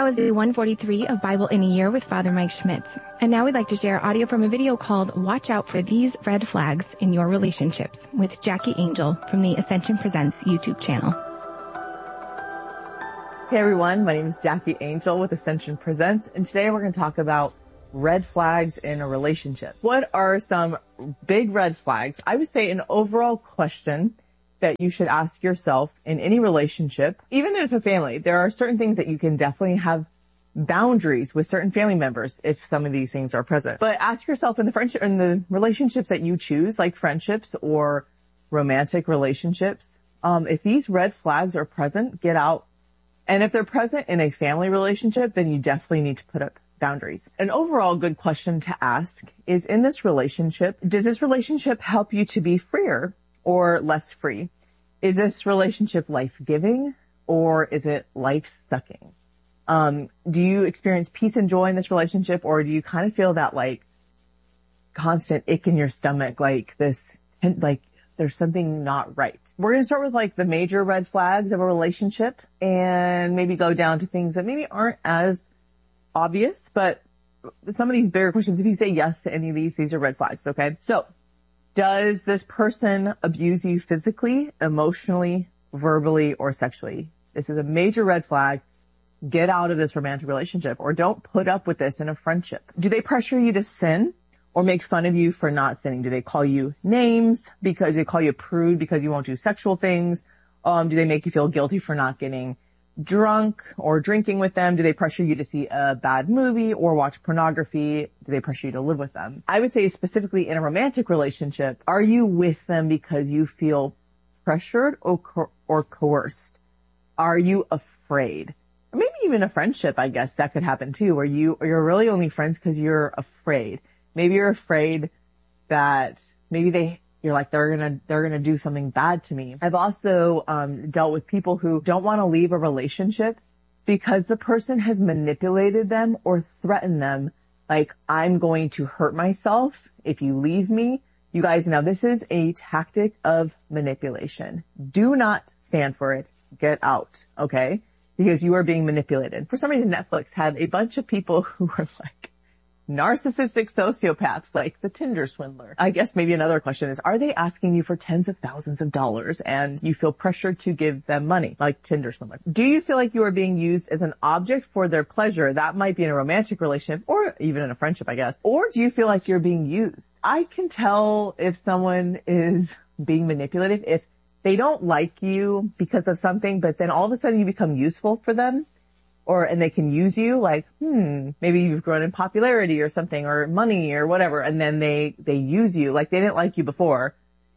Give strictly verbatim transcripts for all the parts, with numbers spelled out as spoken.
That was day one forty-three of Bible in a Year with Father Mike Schmitz. And now we'd like to share audio from a video called Watch Out for These Red Flags in Your Relationships with Jackie Angel from the Ascension Presents YouTube channel. Hey everyone, my name is Jackie Angel with Ascension Presents, and today we're going to talk about red flags in a relationship. What are some big red flags? I would say an overall question that you should ask yourself in any relationship, even if a family. There are certain things that you can definitely have boundaries with certain family members if some of these things are present. But ask yourself in the friendship, in the relationships that you choose, like friendships or romantic relationships, um, if these red flags are present, get out. And if they're present in a family relationship, then you definitely need to put up boundaries. An overall good question to ask is, in this relationship, does this relationship help you to be freer or less free? Is this relationship life-giving or is it life-sucking? Um, do you experience peace and joy in this relationship, or do you kind of feel that like constant ick in your stomach, like this, like there's something not right? We're going to start with like the major red flags of a relationship and maybe go down to things that maybe aren't as obvious, but some of these bigger questions, if you say yes to any of these, these are red flags, okay? So, does this person abuse you physically, emotionally, verbally, or sexually? This is a major red flag. Get out of this romantic relationship, or don't put up with this in a friendship. Do they pressure you to sin or make fun of you for not sinning? Do they call you names because they call you a prude because you won't do sexual things? Um, do they make you feel guilty for not getting drunk or drinking with them? Do they pressure you to see a bad movie or watch pornography? Do they pressure you to live with them? I would say specifically in a romantic relationship, are you with them because you feel pressured or, co- or coerced? Are you afraid? Or maybe even a friendship, I guess that could happen too, where you, or you're really only friends because you're afraid. Maybe you're afraid that maybe they, you're like, they're gonna, they're gonna do something bad to me. I've also, um, dealt with people who don't want to leave a relationship because the person has manipulated them or threatened them. Like, I'm going to hurt myself if you leave me. You guys know this is a tactic of manipulation. Do not stand for it. Get out. Okay? Because you are being manipulated. For some reason, Netflix had a bunch of people who were like, narcissistic sociopaths, like the Tinder swindler. I guess maybe another question is, are they asking you for tens of thousands of dollars and you feel pressured to give them money, like Tinder swindler? Do you feel like you are being used as an object for their pleasure? That might be in a romantic relationship or even in a friendship, I guess. Or do you feel like you're being used? I can tell if someone is being manipulative if they don't like you because of something, but then all of a sudden you become useful for them. Or, and they can use you, like, hmm, maybe you've grown in popularity or something, or money or whatever, and then they, they use you, like they didn't like you before,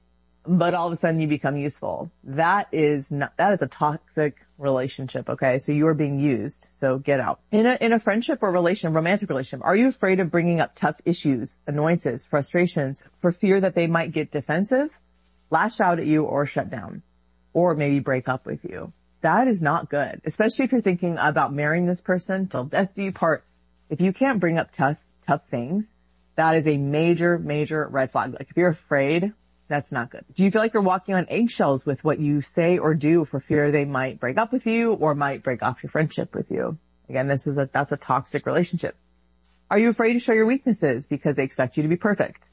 but all of a sudden you become useful. That is not, that is a toxic relationship, okay? So you are being used, so get out. In a, in a friendship or relation, romantic relationship, are you afraid of bringing up tough issues, annoyances, frustrations, for fear that they might get defensive, lash out at you, or shut down, or maybe break up with you? That is not good, especially if you're thinking about marrying this person till death do you part. If you can't bring up tough, tough things, that is a major, major red flag. Like if you're afraid, that's not good. Do you feel like you're walking on eggshells with what you say or do for fear they might break up with you or might break off your friendship with you? Again, this is a, that's a toxic relationship. Are you afraid to show your weaknesses because they expect you to be perfect?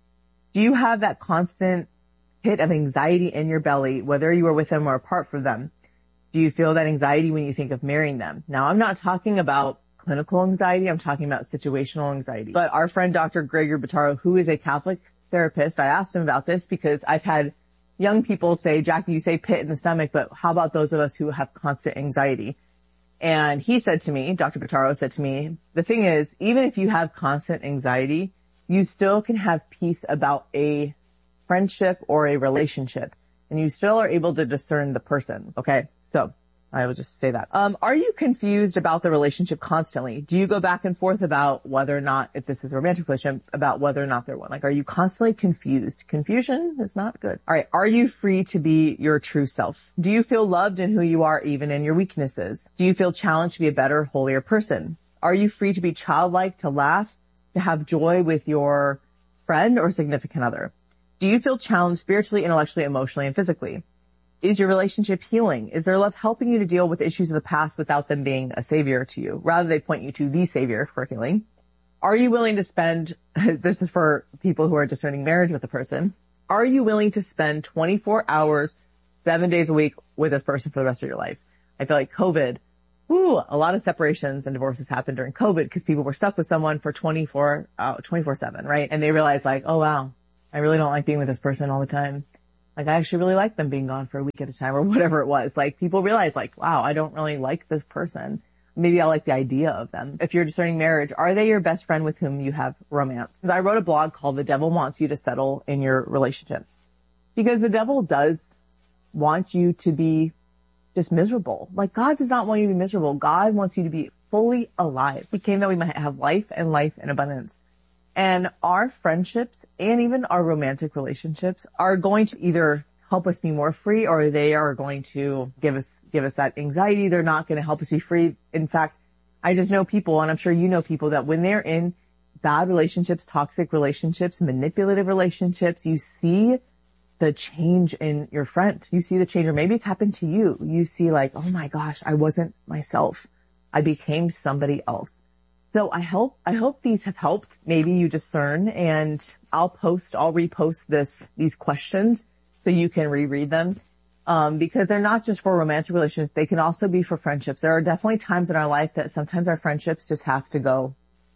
Do you have that constant hit of anxiety in your belly, whether you are with them or apart from them? Do you feel that anxiety when you think of marrying them? Now, I'm not talking about clinical anxiety. I'm talking about situational anxiety. But our friend, Doctor Gregory Bottaro, who is a Catholic therapist, I asked him about this because I've had young people say, Jackie, you say pit in the stomach, but how about those of us who have constant anxiety? And he said to me, Doctor Bottaro said to me, the thing is, even if you have constant anxiety, you still can have peace about a friendship or a relationship, and you still are able to discern the person. Okay? So I will just say that. Um, are you confused about the relationship constantly? Do you go back and forth about whether or not, if this is a romantic relationship, about whether or not they're one? Like, are you constantly confused? Confusion is not good. All right. Are you free to be your true self? Do you feel loved in who you are, even in your weaknesses? Do you feel challenged to be a better, holier person? Are you free to be childlike, to laugh, to have joy with your friend or significant other? Do you feel challenged spiritually, intellectually, emotionally, and physically? Is your relationship healing? Is their love helping you to deal with issues of the past without them being a savior to you? Rather, they point you to the savior for healing. Are you willing to spend, this is for people who are discerning marriage with a person, are you willing to spend twenty-four hours, seven days a week with this person for the rest of your life? I feel like COVID, whoo, a lot of separations and divorces happened during COVID because people were stuck with someone for twenty-four, uh, twenty-four seven, right? And they realized like, oh wow, I really don't like being with this person all the time. Like, I actually really like them being gone for a week at a time or whatever it was. Like, people realize, like, wow, I don't really like this person. Maybe I like the idea of them. If you're discerning marriage, are they your best friend with whom you have romance? I wrote a blog called The Devil Wants You to Settle in Your Relationship. Because the devil does want you to be just miserable. Like, God does not want you to be miserable. God wants you to be fully alive. He came that we might have life and life in abundance. And our friendships and even our romantic relationships are going to either help us be more free or they are going to give us, give us that anxiety. They're not going to help us be free. In fact, I just know people, and I'm sure you know people, that when they're in bad relationships, toxic relationships, manipulative relationships, you see the change in your friend. You see the change, or maybe it's happened to you. You see like, oh my gosh, I wasn't myself. I became somebody else. So I hope, I hope these have helped. Maybe you discern, and I'll post, I'll repost this, these questions so you can reread them. Um, because they're not just for romantic relationships. They can also be for friendships. There are definitely times in our life that sometimes our friendships just have to go.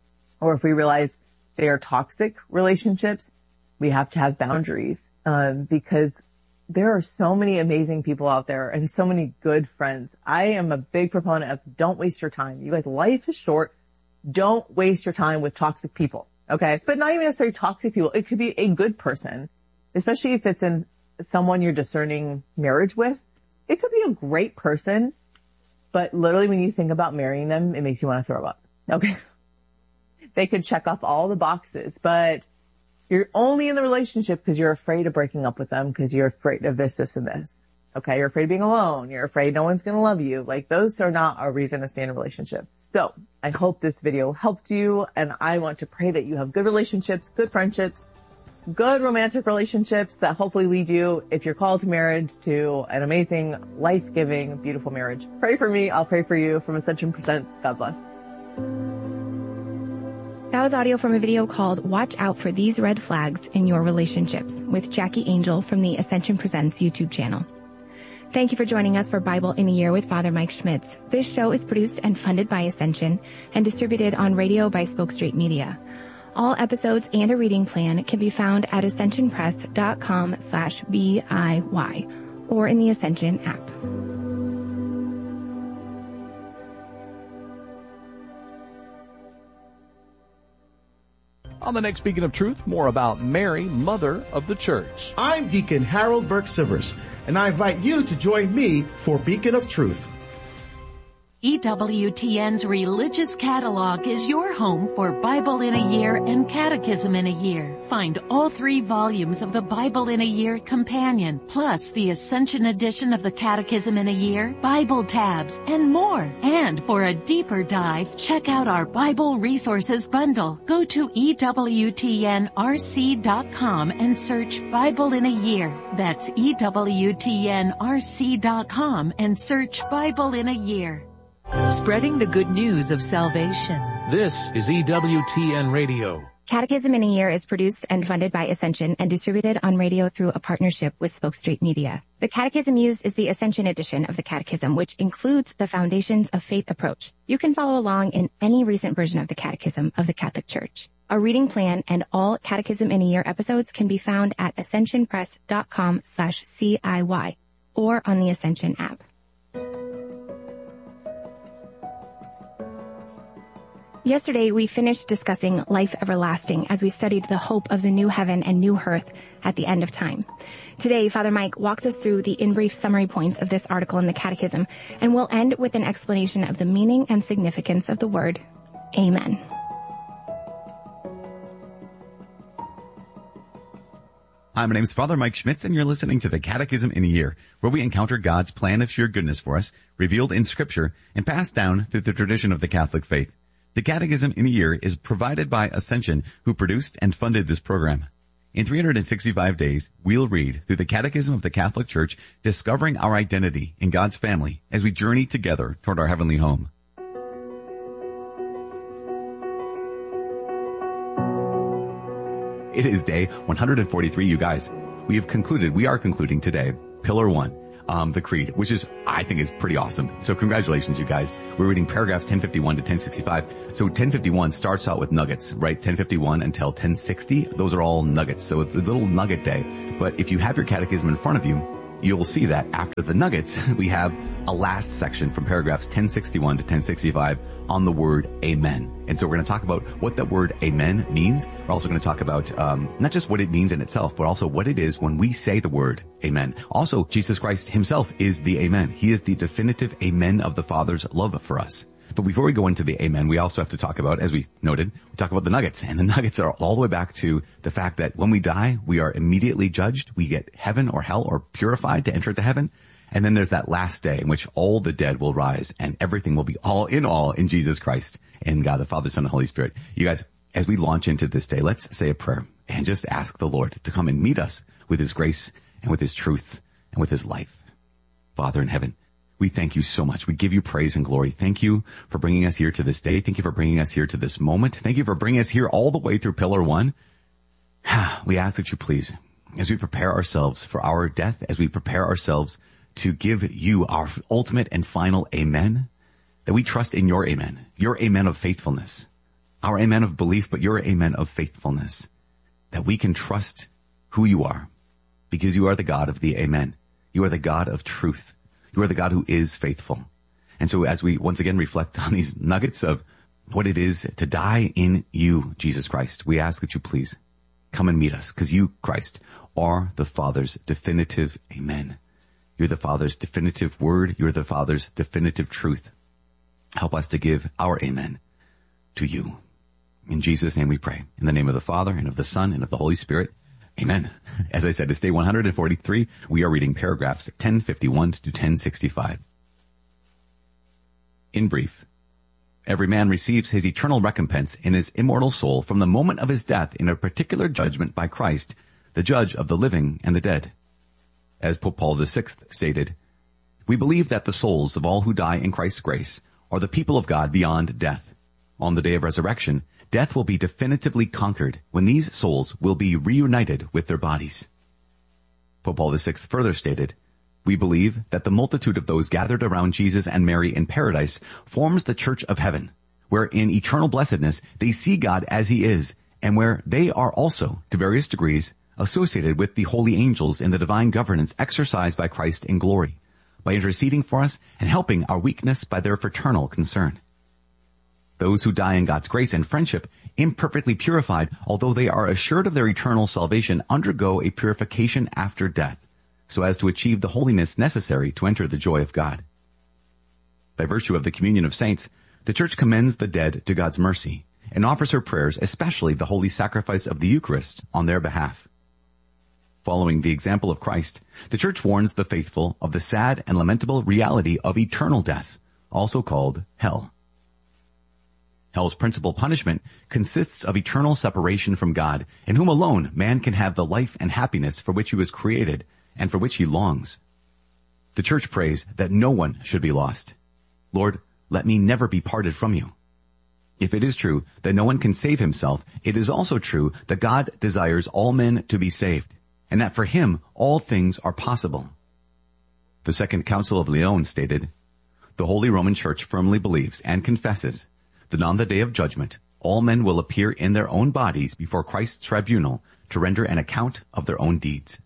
Or if we realize they are toxic relationships, we have to have boundaries. Um, because there are so many amazing people out there and so many good friends. I am a big proponent of don't waste your time. You guys, life is short. Don't waste your time with toxic people, okay? But not even necessarily toxic people. It could be a good person, especially if it's in someone you're discerning marriage with. It could be a great person, but literally when you think about marrying them, it makes you want to throw up, okay? They could check off all the boxes, but you're only in the relationship because you're afraid of breaking up with them because you're afraid of this, this, and this. Okay, you're afraid of being alone. You're afraid no one's going to love you. Like, those are not a reason to stay in a relationship. So I hope this video helped you, and I want to pray that you have good relationships, good friendships, good romantic relationships that hopefully lead you, if you're called to marriage, to an amazing, life-giving, beautiful marriage. Pray for me. I'll pray for you. From Ascension Presents. God bless. That was audio from a video called Watch Out for These Red Flags in Your Relationships with Jackie Angel from the Ascension Presents YouTube channel. Thank you for joining us for Bible in a Year with Father Mike Schmitz. This show is produced and funded by Ascension and distributed on radio by Spoke Street Media. All episodes and a reading plan can be found at ascensionpress.com slash B-I-Y or in the Ascension app. On the next Beacon of Truth, more about Mary, Mother of the Church. I'm Deacon Harold Burke-Sivers, and I invite you to join me for Beacon of Truth. E W T N's Religious Catalog is your home for Bible in a Year and Catechism in a Year. Find all three volumes of the Bible in a Year Companion, plus the Ascension edition of the Catechism in a Year, Bible tabs, and more. And for a deeper dive, check out our Bible Resources Bundle. Go to E W T N R C dot com and search Bible in a Year. That's E W T N R C dot com and search Bible in a Year. Spreading the good news of salvation. This is E W T N Radio. Catechism in a Year is produced and funded by Ascension and distributed on radio through a partnership with Spoke Street Media. The catechism used is the Ascension edition of the Catechism, which includes the Foundations of Faith approach. You can follow along in any recent version of the Catechism of the Catholic Church. A reading plan and all Catechism in a Year episodes can be found at ascensionpress.com slash CIY or on the Ascension app. Yesterday, we finished discussing life everlasting as we studied the hope of the new heaven and new earth at the end of time. Today, Father Mike walks us through the in-brief summary points of this article in the Catechism, and we'll end with an explanation of the meaning and significance of the word Amen. Hi, my name is Father Mike Schmitz, and you're listening to the Catechism in a Year, where we encounter God's plan of sheer goodness for us, revealed in Scripture, and passed down through the tradition of the Catholic faith. The Catechism in a Year is provided by Ascension, who produced and funded this program. In three hundred sixty-five days, we'll read through the Catechism of the Catholic Church, discovering our identity in God's family as we journey together toward our heavenly home. It is day one hundred forty-three, you guys. We have concluded, we are concluding today, Pillar one, um, the Creed, which is, I think is pretty awesome. So congratulations, you guys. We're reading paragraphs ten fifty-one to ten sixty-five. So ten fifty-one starts out with nuggets, right? ten fifty-one until ten sixty. Those are all nuggets. So it's a little nugget day. But if you have your catechism in front of you, you'll see that after the nuggets, we have a last section from paragraphs ten sixty-one to ten sixty-five on the word amen. And so we're going to talk about what that word amen means. We're also going to talk about um, not just what it means in itself, but also what it is when we say the word amen. Also, Jesus Christ himself is the amen. He is the definitive amen of the Father's love for us. But before we go into the amen, we also have to talk about, as we noted, we talk about the nuggets. And the nuggets are all the way back to the fact that when we die, we are immediately judged. We get heaven or hell or purified to enter into heaven. And then there's that last day in which all the dead will rise and everything will be all in all in Jesus Christ and God, the Father, Son, and Holy Spirit. You guys, as we launch into this day, let's say a prayer and just ask the Lord to come and meet us with his grace and with his truth and with his life. Father in heaven, we thank you so much. We give you praise and glory. Thank you for bringing us here to this day. Thank you for bringing us here to this moment. Thank you for bringing us here all the way through Pillar one. We ask that you please, as we prepare ourselves for our death, as we prepare ourselves to give you our ultimate and final amen, that we trust in your amen, your amen of faithfulness, our amen of belief, but your amen of faithfulness, that we can trust who you are because you are the God of the amen. You are the God of truth. You are the God who is faithful. And so as we once again reflect on these nuggets of what it is to die in you, Jesus Christ, we ask that you please come and meet us because you, Christ, are the Father's definitive amen. You're the Father's definitive word. You're the Father's definitive truth. Help us to give our amen to you. In Jesus' name we pray. In the name of the Father and of the Son and of the Holy Spirit. Amen. As I said, it's day one hundred forty-three. We are reading paragraphs ten fifty-one to ten sixty-five. In brief, every man receives his eternal recompense in his immortal soul from the moment of his death in a particular judgment by Christ, the judge of the living and the dead. As Pope Paul the Sixth stated, we believe that the souls of all who die in Christ's grace are the people of God beyond death. On the day of resurrection, death will be definitively conquered when these souls will be reunited with their bodies. Pope Paul the Sixth further stated, we believe that the multitude of those gathered around Jesus and Mary in paradise forms the church of heaven, where in eternal blessedness they see God as he is, and where they are also, to various degrees, associated with the holy angels in the divine governance exercised by Christ in glory, by interceding for us and helping our weakness by their fraternal concern. Those who die in God's grace and friendship, imperfectly purified, although they are assured of their eternal salvation, undergo a purification after death, so as to achieve the holiness necessary to enter the joy of God. By virtue of the communion of saints, the Church commends the dead to God's mercy and offers her prayers, especially the holy sacrifice of the Eucharist, on their behalf. Following the example of Christ, the Church warns the faithful of the sad and lamentable reality of eternal death, also called hell. Hell's principal punishment consists of eternal separation from God, in whom alone man can have the life and happiness for which he was created and for which he longs. The Church prays that no one should be lost. Lord, let me never be parted from you. If it is true that no one can save himself, it is also true that God desires all men to be saved, and that for him all things are possible. The Second Council of Lyon stated, the Holy Roman Church firmly believes and confesses that on the day of judgment, all men will appear in their own bodies before Christ's tribunal to render an account of their own deeds.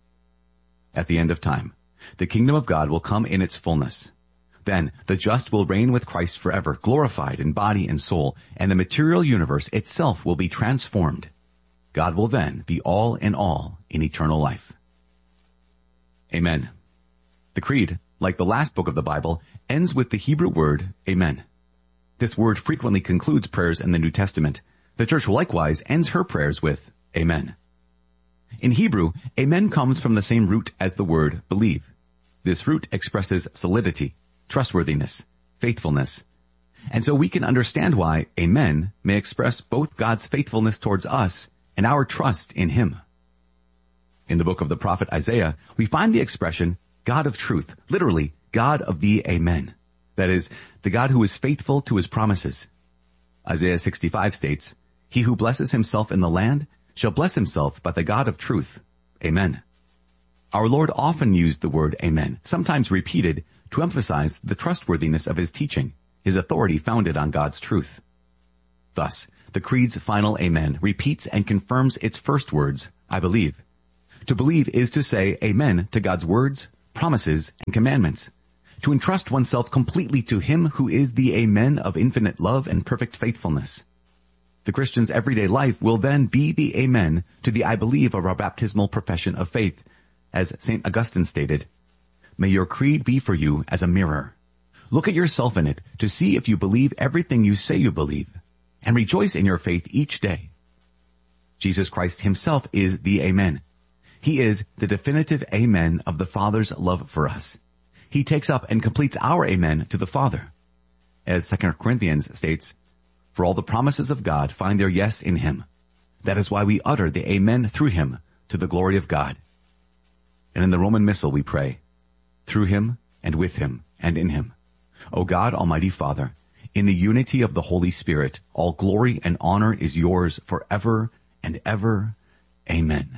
At the end of time, the kingdom of God will come in its fullness. Then the just will reign with Christ forever, glorified in body and soul, and the material universe itself will be transformed. God will then be all in all in eternal life. Amen. The Creed, like the last book of the Bible, ends with the Hebrew word amen. This word frequently concludes prayers in the New Testament. The Church likewise ends her prayers with amen. In Hebrew, amen comes from the same root as the word believe. This root expresses solidity, trustworthiness, faithfulness. And so we can understand why amen may express both God's faithfulness towards us and our trust in him. In the book of the prophet Isaiah, we find the expression God of truth, literally God of the Amen. That is, the God who is faithful to his promises. Isaiah sixty-five states, He who blesses himself in the land shall bless himself by the God of truth. Amen. Our Lord often used the word amen, sometimes repeated, to emphasize the trustworthiness of his teaching, his authority founded on God's truth. Thus, the Creed's final amen repeats and confirms its first words, I believe. To believe is to say amen to God's words, promises, and commandments. To entrust oneself completely to him who is the amen of infinite love and perfect faithfulness. The Christian's everyday life will then be the amen to the I believe of our baptismal profession of faith. As Saint Augustine stated, may your creed be for you as a mirror. Look at yourself in it to see if you believe everything you say you believe, and rejoice in your faith each day. Jesus Christ himself is the amen. He is the definitive amen of the Father's love for us. He takes up and completes our amen to the Father. As Second Corinthians states, for all the promises of God find their yes in him. That is why we utter the amen through him to the glory of God. And in the Roman Missal we pray, through him and with him and in him. O God, Almighty Father, in the unity of the Holy Spirit, all glory and honor is yours forever and ever. Amen.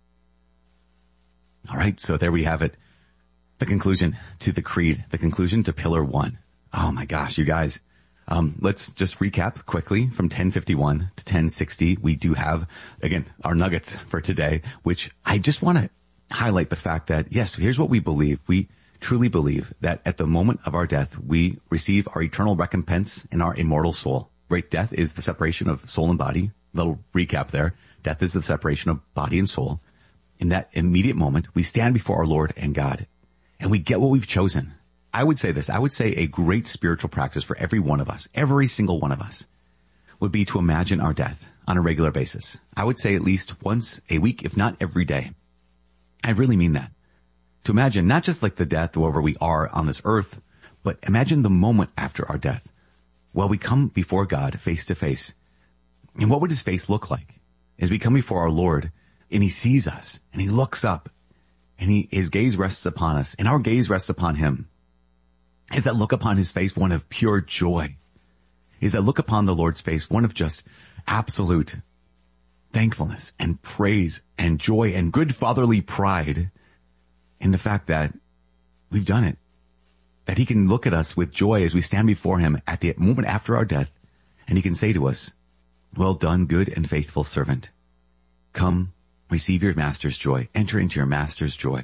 All right, so there we have it. The conclusion to the Creed, the conclusion to Pillar One. Oh my gosh, you guys. Um, let's just recap quickly from ten fifty-one to ten sixty. We do have, again, our nuggets for today, which I just want to highlight the fact that, yes, here's what we believe. We truly believe that at the moment of our death, we receive our eternal recompense in our immortal soul. Right? Death is the separation of soul and body. Little recap there. Death is the separation of body and soul. In that immediate moment, we stand before our Lord and God, and we get what we've chosen. I would say this. I would say a great spiritual practice for every one of us, every single one of us, would be to imagine our death on a regular basis. I would say at least once a week, if not every day. I really mean that. To imagine not just like the death wherever we are on this earth, but imagine the moment after our death. Well, we come before God face to face. And what would his face look like as we come before our Lord and he sees us and he looks up and he, his gaze rests upon us and our gaze rests upon him? Is that look upon his face one of pure joy? Is that look upon the Lord's face one of just absolute thankfulness and praise and joy and good fatherly pride in the fact that we've done it? That he can look at us with joy as we stand before him at the moment after our death, and he can say to us, well done, good and faithful servant. Come, receive your master's joy. Enter into your master's joy.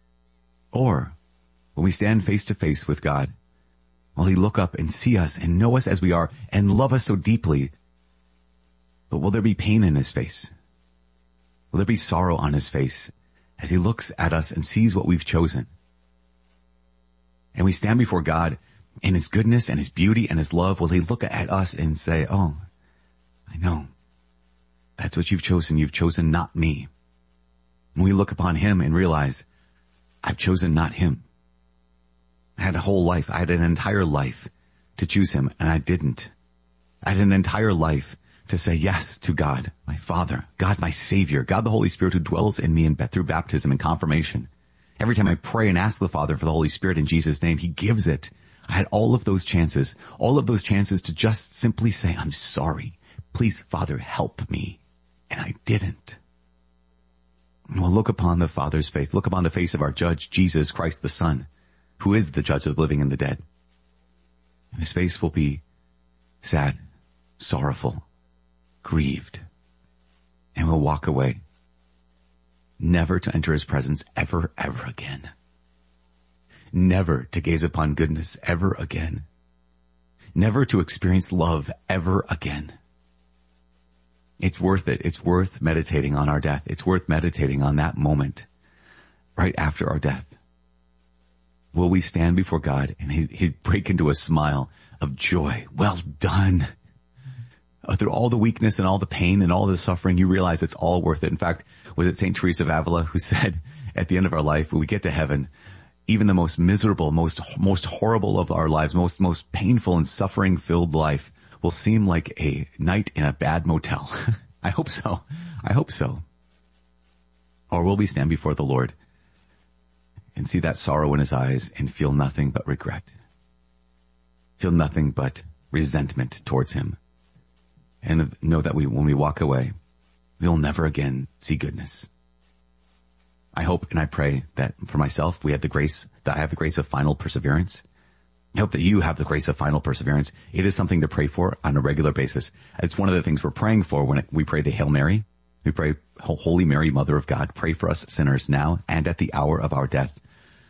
Or, when we stand face to face with God, will he look up and see us and know us as we are and love us so deeply? But will there be pain in his face? Will there be sorrow on his face as he looks at us and sees what we've chosen? And we stand before God in his goodness and his beauty and his love. Will he look at us and say, oh, I know. That's what you've chosen. You've chosen not me. And we look upon him and realize, I've chosen not him. I had a whole life. I had an entire life to choose him, and I didn't. I had an entire life to say yes to God, my Father, God, my Savior, God, the Holy Spirit who dwells in me and through baptism and confirmation. Every time I pray and ask the Father for the Holy Spirit in Jesus' name, he gives it. I had all of those chances, all of those chances to just simply say, I'm sorry. Please, Father, help me. And I didn't. And we'll look upon the Father's face, look upon the face of our judge, Jesus Christ the Son, who is the judge of the living and the dead. And his face will be sad, sorrowful, grieved, and we'll walk away, never to enter his presence ever, ever again. Never to gaze upon goodness ever again. Never to experience love ever again. It's worth it. It's worth meditating on our death. It's worth meditating on that moment right after our death. Will we stand before God and he, he'd break into a smile of joy? Well done. Uh, through all the weakness and all the pain and all the suffering, you realize it's all worth it. In fact, was it Saint Teresa of Avila who said at the end of our life, when we get to heaven, even the most miserable, most, most horrible of our lives, most, most painful and suffering filled life will seem like a night in a bad motel. I hope so. I hope so. Or will we stand before the Lord and see that sorrow in his eyes and feel nothing but regret? Feel nothing but resentment towards him. And know that we, when we walk away, we will never again see goodness. I hope and I pray that for myself, we have the grace, that I have the grace of final perseverance. I hope that you have the grace of final perseverance. It is something to pray for on a regular basis. It's one of the things we're praying for when we pray the Hail Mary. We pray, Holy Mary, Mother of God, pray for us sinners now and at the hour of our death.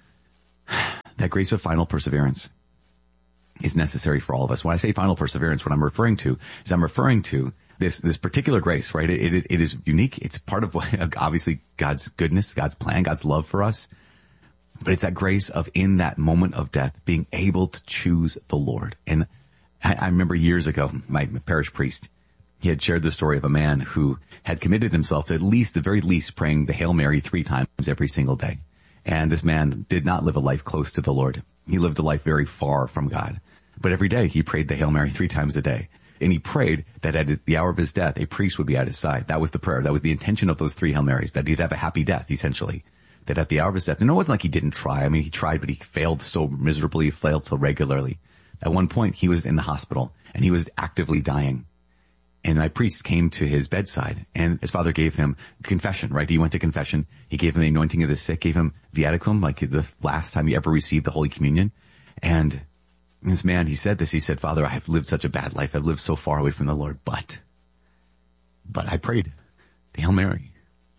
That grace of final perseverance is necessary for all of us. When I say final perseverance, what I'm referring to is I'm referring to this, this particular grace, right? It, it is, it is unique. It's part of what, obviously God's goodness, God's plan, God's love for us. But it's that grace of in that moment of death, being able to choose the Lord. And I, I remember years ago, my parish priest, he had shared the story of a man who had committed himself to at least, the very least, praying the Hail Mary three times every single day. And this man did not live a life close to the Lord. He lived a life very far from God. But every day he prayed the Hail Mary three times a day. And he prayed that at the hour of his death, a priest would be at his side. That was the prayer. That was the intention of those three Hail Marys, that he'd have a happy death, essentially. That at the hour of his death, and it wasn't like he didn't try. I mean, he tried, but he failed so miserably, he failed so regularly. At one point, he was in the hospital, and he was actively dying. And my priest came to his bedside, and his father gave him confession, right? He went to confession. He gave him the anointing of the sick, gave him viaticum, like the last time he ever received the Holy Communion. And this man, he said this, he said, Father, I have lived such a bad life. I've lived so far away from the Lord, but, but I prayed the Hail Mary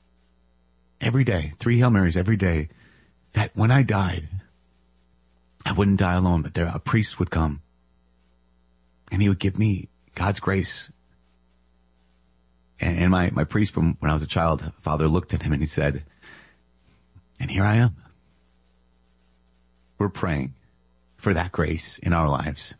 every day, three Hail Marys every day, that when I died, I wouldn't die alone, but there, a priest would come and he would give me God's grace. And, and my, my priest from when I was a child, father looked at him and he said, and here I am. We're praying for that grace in our lives.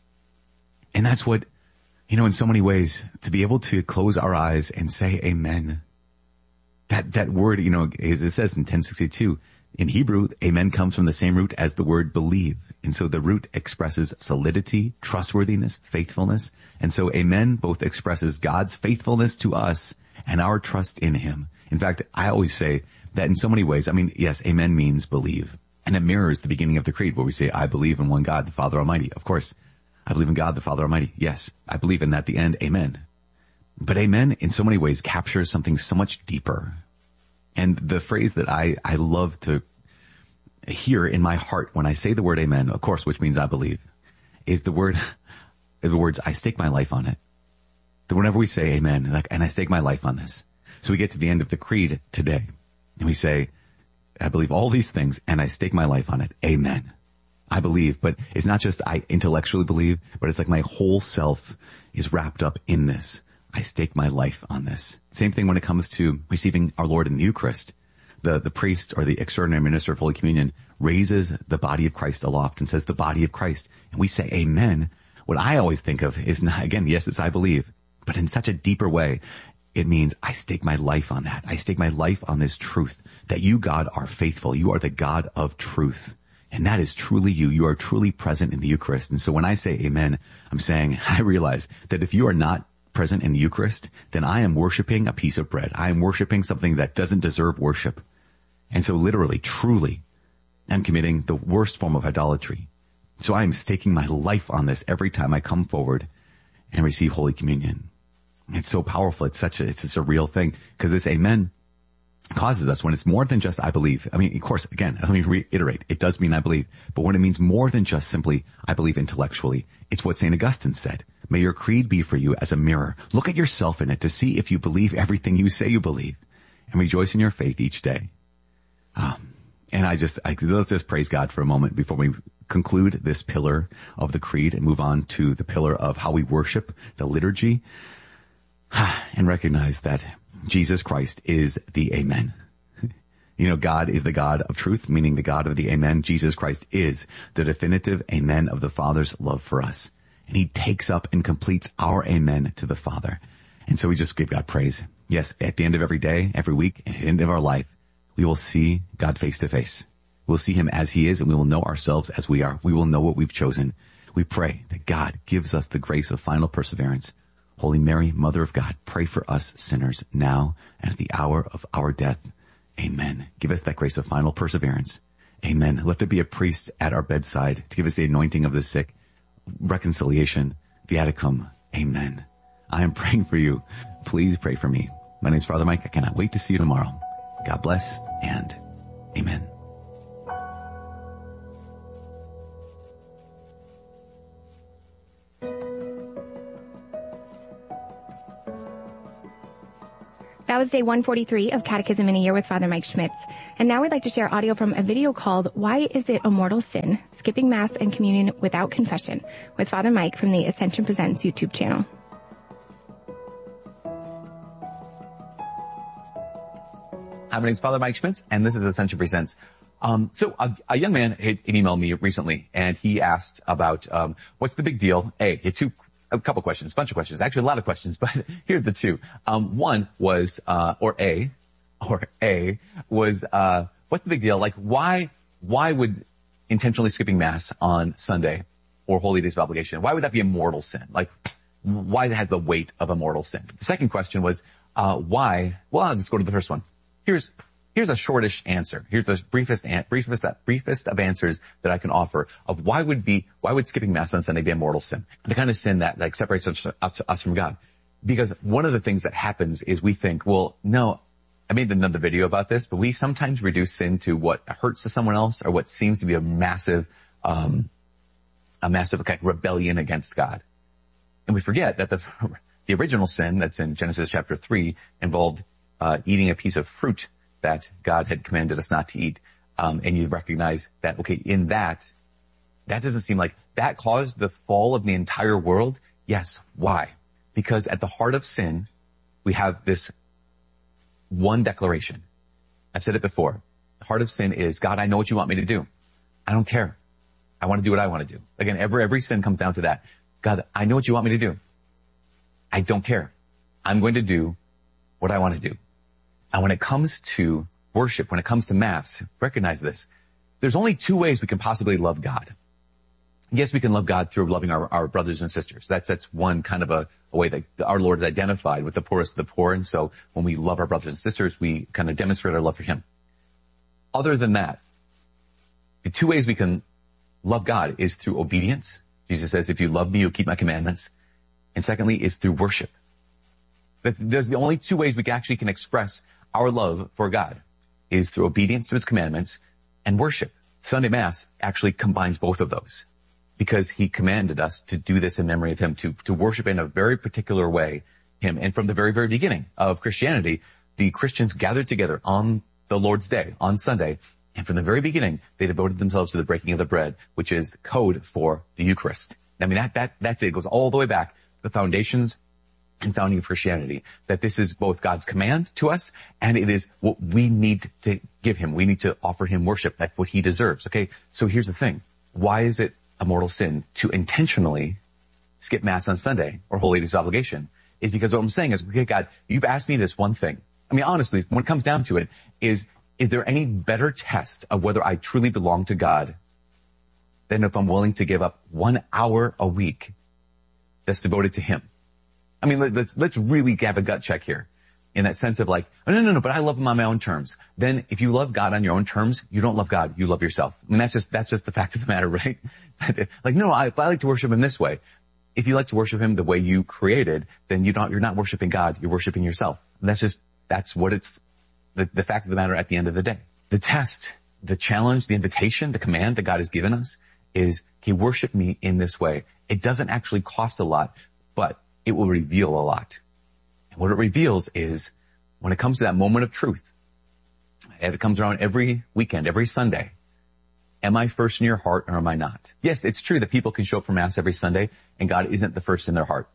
And that's what, you know, in so many ways, to be able to close our eyes and say amen. That, that word, you know, as it says in ten sixty-two, in Hebrew, amen comes from the same root as the word believe. And so the root expresses solidity, trustworthiness, faithfulness. And so amen both expresses God's faithfulness to us and our trust in him. In fact, I always say that in so many ways, I mean, yes, amen means believe. And it mirrors the beginning of the creed where we say, I believe in one God, the Father Almighty. Of course, I believe in God, the Father Almighty. Yes, I believe in that, the end, amen. But amen in so many ways captures something so much deeper. And the phrase that I, I love to hear in my heart when I say the word amen, of course, which means I believe, is the word, the words, I stake my life on it. That whenever we say amen, like, and I stake my life on this. So we get to the end of the creed today and we say, I believe all these things and I stake my life on it. Amen. I believe, but it's not just I intellectually believe, but it's like my whole self is wrapped up in this. I stake my life on this. Same thing when it comes to receiving our Lord in the Eucharist. The, the priest or the extraordinary minister of Holy Communion raises the body of Christ aloft and says the body of Christ. And we say amen. What I always think of is not, again, yes, it's I believe, but in such a deeper way, it means I stake my life on that. I stake my life on this truth that you, God, are faithful. You are the God of truth. And that is truly you. You are truly present in the Eucharist. And so when I say amen, I'm saying I realize that if you are not present in the Eucharist, then I am worshiping a piece of bread. I am worshiping something that doesn't deserve worship. And so literally, truly, I'm committing the worst form of idolatry. So I am staking my life on this every time I come forward and receive Holy Communion. It's so powerful. It's such a, it's just a real thing because this amen causes us when it's more than just I believe. I mean, of course, again, let me reiterate. It does mean I believe, but when it means more than just simply I believe intellectually, it's what Saint Augustine said. May your creed be for you as a mirror. Look at yourself in it to see if you believe everything you say you believe and rejoice in your faith each day. Um, and I just, I, let's just praise God for a moment before we conclude this pillar of the creed and move on to the pillar of how we worship, the liturgy, and recognize that Jesus Christ is the amen. You know, God is the God of truth, meaning the God of the amen. Jesus Christ is the definitive amen of the Father's love for us. And he takes up and completes our amen to the Father. And so we just give God praise. Yes, at the end of every day, every week, at the end of our life, we will see God face to face. We'll see him as he is and we will know ourselves as we are. We will know what we've chosen. We pray that God gives us the grace of final perseverance. Holy Mary, Mother of God, pray for us sinners now and at the hour of our death. Amen. Give us that grace of final perseverance. Amen. Let there be a priest at our bedside to give us the anointing of the sick, reconciliation, viaticum. Amen. I am praying for you. Please pray for me. My name is Father Mike. I cannot wait to see you tomorrow. God bless and amen. That was day one forty-three of Catechism in a Year with Father Mike Schmitz. And now we'd like to share audio from a video called Why Is It a Mortal Sin? Skipping Mass and Communion Without Confession with Father Mike from the Ascension Presents YouTube channel. Hi, my name is Father Mike Schmitz, and this is Ascension Presents. Um, so a, a young man had, had emailed me recently, and he asked about um, what's the big deal? A, he had two, a couple questions, a bunch of questions, actually a lot of questions, but here are the two. Um, one was, uh, or A, or A was, uh, what's the big deal? Like, why, why would intentionally skipping Mass on Sunday or Holy Days of Obligation, why would that be a mortal sin? Like, why it has the weight of a mortal sin? The second question was, uh, why? Well, I'll just go to the first one. Here's, here's a shortish answer. Here's the briefest, briefest, briefest of answers that I can offer of why would be, why would skipping Mass on Sunday be a mortal sin? The kind of sin that like separates us, us, us from God. Because one of the things that happens is we think, well, no, I made another video about this, but we sometimes reduce sin to what hurts to someone else or what seems to be a massive, um, a massive kind of rebellion against God. And we forget that the, the original sin that's in Genesis chapter three involved Uh, eating a piece of fruit that God had commanded us not to eat. Um, and you recognize that, okay, in that, that doesn't seem like that caused the fall of the entire world. Yes. Why? Because at the heart of sin, we have this one declaration. I've said it before. The heart of sin is, God, I know what you want me to do. I don't care. I want to do what I want to do. Again, every, every sin comes down to that. God, I know what you want me to do. I don't care. I'm going to do what I want to do. And when it comes to worship, when it comes to Mass, recognize this. There's only two ways we can possibly love God. Yes, we can love God through loving our, our brothers and sisters. That's, that's one kind of a, a way that our Lord is identified with the poorest of the poor. And so when we love our brothers and sisters, we kind of demonstrate our love for Him. Other than that, the two ways we can love God is through obedience. Jesus says, if you love me, you'll keep my commandments. And secondly, is through worship. That there's the only two ways we can actually can express our love for God is through obedience to His commandments and worship. Sunday Mass actually combines both of those because He commanded us to do this in memory of Him, to, to worship in a very particular way Him. And from the very, very beginning of Christianity, the Christians gathered together on the Lord's Day, on Sunday, and from the very beginning, they devoted themselves to the breaking of the bread, which is the code for the Eucharist. I mean, that, that, that's it. It goes all the way back to the foundations and founding of Christianity, that this is both God's command to us and it is what we need to give Him. We need to offer Him worship. That's what He deserves. Okay. So here's the thing. Why is it a mortal sin to intentionally skip Mass on Sunday or Holy Days of Obligation? Is because what I'm saying is, okay, God, you've asked me this one thing. I mean, honestly, when it comes down to it, is, is there any better test of whether I truly belong to God than if I'm willing to give up one hour a week that's devoted to Him? I mean, let's, let's really have a gut check here in that sense of like, oh, no, no, no, but I love Him on my own terms. Then if you love God on your own terms, you don't love God, you love yourself. I mean, that's just, that's just the fact of the matter, right? Like, no, I, I like to worship Him this way. If you like to worship Him the way you created, then you don't, you're not worshiping God, you're worshiping yourself. And that's just, that's what it's, the, the fact of the matter at the end of the day. The test, the challenge, the invitation, the command that God has given us is, okay, worship me in this way. It doesn't actually cost a lot, but it will reveal a lot. And what it reveals is when it comes to that moment of truth, and it comes around every weekend, every Sunday, am I first in your heart or am I not? Yes, it's true that people can show up for Mass every Sunday and God isn't the first in their heart.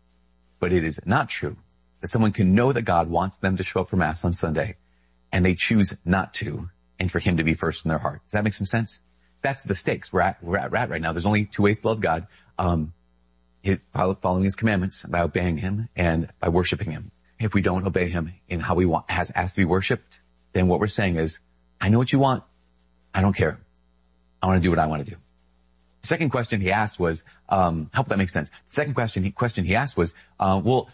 But it is not true that someone can know that God wants them to show up for Mass on Sunday and they choose not to and for Him to be first in their heart. Does that make some sense? That's the stakes we're at, we're at, we're at right now. There's only two ways to love God. Um, following His commandments, by obeying Him and by worshiping Him. If we don't obey Him in how we want, has asked to be worshiped, then what we're saying is, I know what you want. I don't care. I want to do what I want to do. The second question he asked was, um, I hope that makes sense. The second question he, question he asked was, uh, well,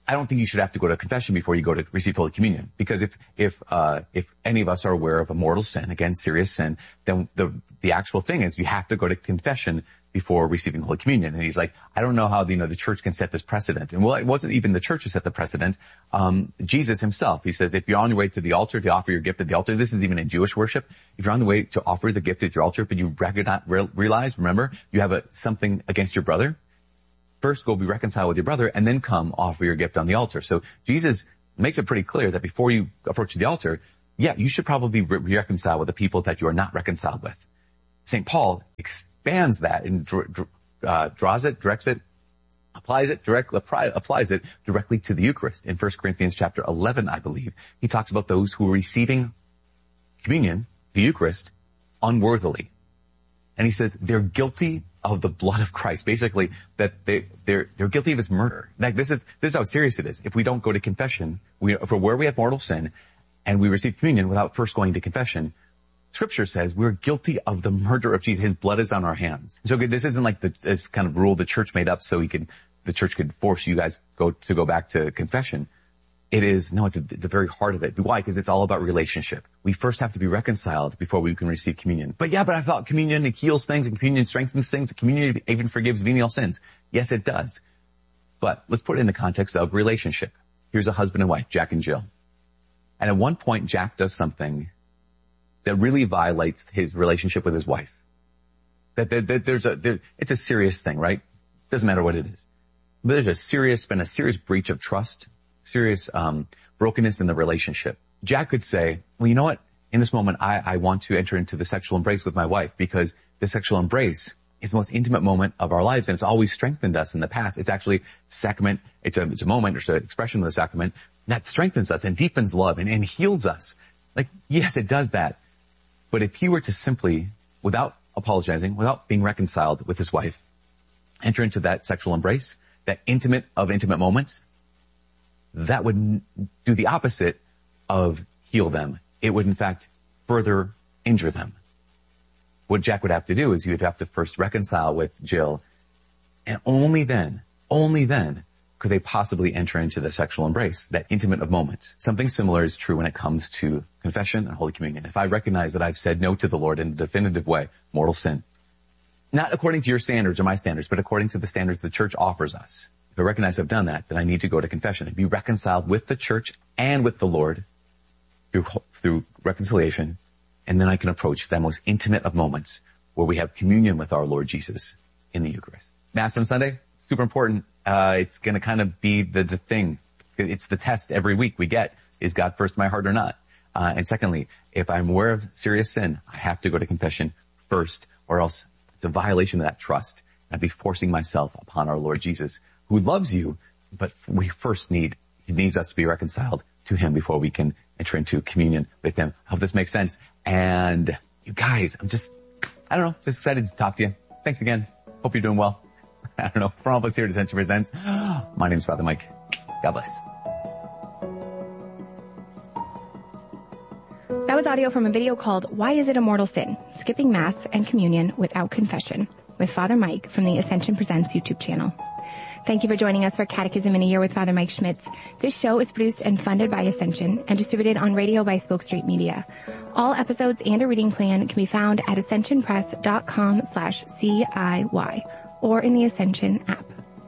I don't think you should have to go to confession before you go to receive Holy Communion. Because if, if, uh, if any of us are aware of a mortal sin, again, serious sin, then the, the actual thing is you have to go to confession before receiving Holy Communion. And he's like, I don't know how, you know, the church can set this precedent. And well, it wasn't even the church who set the precedent. Um, Jesus himself, he says, if you're on your way to the altar to offer your gift at the altar, this is even in Jewish worship. If you're on the way to offer the gift at your altar, but you recognize, realize, remember, you have a, something against your brother, first go be reconciled with your brother and then come offer your gift on the altar. So Jesus makes it pretty clear that before you approach the altar, yeah, you should probably be reconciled with the people that you are not reconciled with. Saint Paul expands that and uh, draws it, directs it, applies it directly, applies it directly to the Eucharist. In First Corinthians chapter eleven, I believe, he talks about those who are receiving communion, the Eucharist, unworthily. And he says they're guilty of the blood of Christ. Basically, that they, they're, they're guilty of his murder. Like this is, this is how serious it is. If we don't go to confession, we, for where we have mortal sin, and we receive communion without first going to confession, Scripture says we're guilty of the murder of Jesus. His blood is on our hands. So this isn't like the, this kind of rule the church made up so he could, the church could force you guys go to go back to confession. It is, no, it's a, the very heart of it. Why? Because it's all about relationship. We first have to be reconciled before we can receive communion. But yeah, but I thought communion, it heals things and communion strengthens things. Communion even forgives venial sins. Yes, it does. But let's put it in the context of relationship. Here's a husband and wife, Jack and Jill. And at one point, Jack does something that really violates his relationship with his wife. That, that, that there's a, there, it's a serious thing, right? Doesn't matter what it is. But there's a serious, been a serious breach of trust. Serious um brokenness in the relationship. Jack could say, well, you know what? In this moment, I, I want to enter into the sexual embrace with my wife because the sexual embrace is the most intimate moment of our lives, and it's always strengthened us in the past. It's actually a sacrament. It's a, it's a moment, it's an expression of the sacrament that strengthens us and deepens love and, and heals us. Like, yes, it does that. But if he were to simply, without apologizing, without being reconciled with his wife, enter into that sexual embrace, that intimate of intimate moments, that would do the opposite of heal them. It would, in fact, further injure them. What Jack would have to do is he would have to first reconcile with Jill, and only then, only then, could they possibly enter into the sexual embrace, that intimate of moments. Something similar is true when it comes to confession and Holy Communion. If I recognize that I've said no to the Lord in a definitive way, mortal sin, not according to your standards or my standards, but according to the standards the church offers us, if I recognize I've done that, then I need to go to confession and be reconciled with the church and with the Lord through, through reconciliation. And then I can approach that most intimate of moments where we have communion with our Lord Jesus in the Eucharist. Mass on Sunday, super important. Uh, it's going to kind of be the, the thing. It's the test every week we get. Is God first in my heart or not? Uh, and secondly, if I'm aware of serious sin, I have to go to confession first, or else it's a violation of that trust. I'd be forcing myself upon our Lord Jesus, who loves you, but we first need, he needs us to be reconciled to him before we can enter into communion with him. I hope this makes sense. And you guys, I'm just, I don't know, just excited to talk to you. Thanks again. Hope you're doing well. I don't know, from all of us here at Ascension Presents, my name is Father Mike. God bless. That was audio from a video called Why Is It a Mortal Sin? Skipping Mass and Communion Without Confession with Father Mike from the Ascension Presents YouTube channel. Thank you for joining us for Catechism in a Year with Father Mike Schmitz. This show is produced and funded by Ascension and distributed on radio by Spoke Street Media. All episodes and a reading plan can be found at ascensionpress.com slash CIY or in the Ascension app.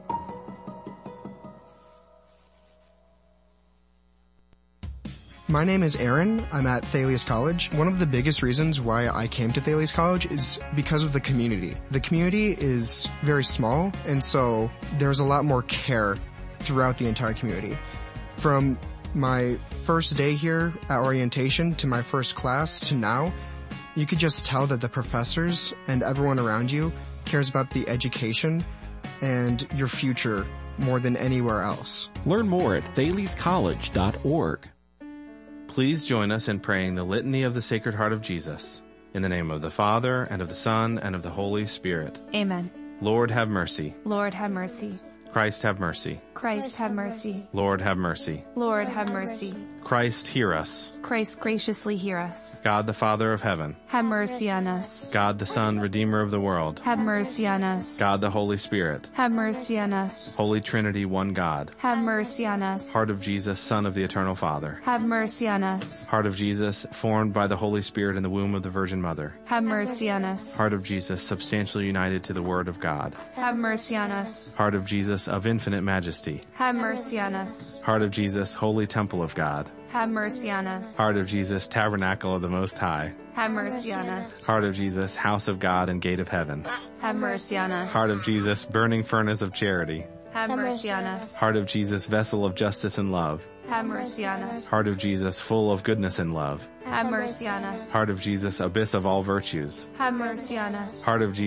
My name is Aaron. I'm at Thales College. One of the biggest reasons why I came to Thales College is because of the community. The community is very small, and so there's a lot more care throughout the entire community. From my first day here at orientation to my first class to now, you could just tell that the professors and everyone around you cares about the education and your future more than anywhere else. Learn more at thales college dot org. Please join us in praying the Litany of the Sacred Heart of Jesus. In the name of the Father, and of the Son, and of the Holy Spirit. Amen. Lord, have mercy. Lord, have mercy. Christ, have mercy. Christ, have mercy. Lord, have mercy. Lord, have mercy. Christ, hear us. Christ, graciously hear us. God the Father of heaven. Have mercy on us. God the Son, Redeemer of the world. Have mercy on us. God the Holy Spirit. Have mercy on us. Holy Trinity, one God. Have mercy on us. Heart of Jesus, Son of the Eternal Father. Have mercy on us. Heart of Jesus, formed by the Holy Spirit in the womb of the Virgin Mother. Have mercy on us. Heart of Jesus, substantially united to the Word of God. Have mercy on us. Heart of Jesus, of infinite majesty. Have mercy on us. Heart of Jesus, holy temple of God. Have mercy on us. Heart of Jesus, tabernacle of the Most High. Have mercy on us. Heart of Jesus, house of God and gate of heaven. Have mercy on us. Heart of Jesus, burning furnace of charity. Have mercy on us. Heart of Jesus, vessel of justice and love. Have mercy on us. Heart of Jesus, full of goodness and love. Have mercy on us. Heart of Jesus, abyss of all virtues. Have mercy on us. Heart of Jesus,